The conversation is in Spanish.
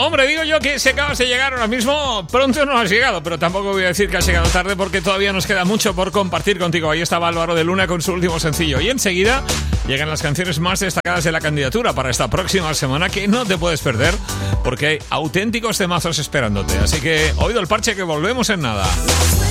Hombre, digo yo que si acabas de llegar ahora mismo, pronto no has llegado, pero tampoco voy a decir que has llegado tarde porque todavía nos queda mucho por compartir contigo. Ahí estaba Álvaro de Luna con su último sencillo. Y enseguida llegan las canciones más destacadas de la candidatura para esta próxima semana que no te puedes perder porque hay auténticos temazos esperándote. Así que, oído el parche, que volvemos en nada.